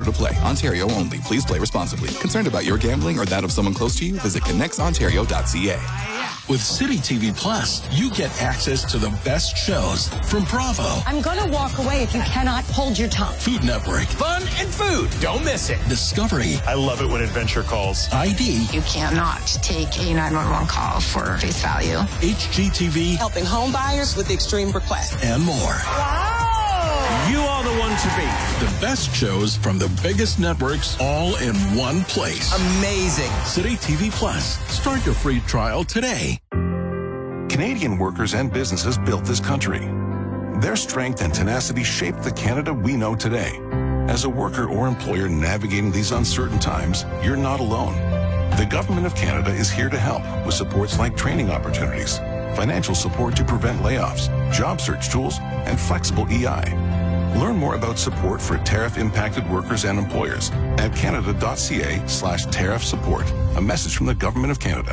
to play. Ontario only. Please play responsibly. Concerned about your gambling or that of someone close to you? Visit connectsontario.ca. With City TV Plus, you get access to the best shows from Bravo, I'm going to walk away if you cannot hold your tongue. Food Network, Fun and food. Don't miss it. Discovery, I love it when Adventure calls. ID, You cannot take a 911 call for face value. HGTV, Helping home buyers with extreme requests. and more. You are the one to beat. The best shows from the biggest networks all in one place. Amazing. City TV Plus. Start your free trial today. Canadian workers and businesses built this country. Their strength and tenacity shaped the Canada we know today. As a worker or employer navigating these uncertain times, you're not alone. The Government of Canada is here to help with supports like training opportunities, financial support to prevent layoffs, job search tools, and flexible EI. Learn more about support for tariff-impacted workers and employers at canada.ca/tariff support. A message from the Government of Canada.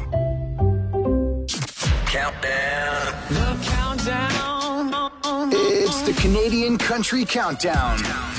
Countdown. The countdown. It's the Canadian Country Countdown.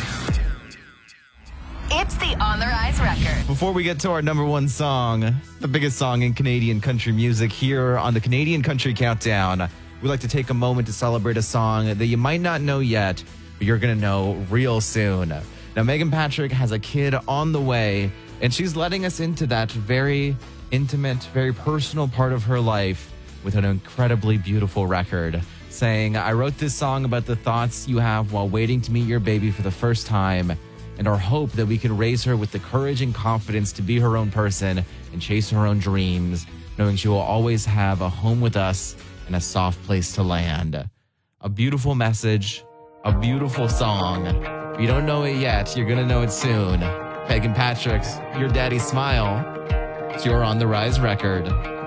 It's the On the Rise record. Before we get to our number one song, the biggest song in Canadian country music here on the Canadian Country Countdown, we'd like to take a moment to celebrate a song that you might not know yet, but you're going to know real soon. Now, Megan Patrick has a kid on the way, and she's letting us into that very intimate, very personal part of her life with an incredibly beautiful record, saying, I wrote this song about the thoughts you have while waiting to meet your baby for the first time, and our hope that we can raise her with the courage and confidence to be her own person and chase her own dreams, knowing she will always have a home with us and a soft place to land. A beautiful message, a beautiful song. If you don't know it yet, you're going to know it soon. Megan Patrick's Your Daddy Smile. It's your On the Rise record.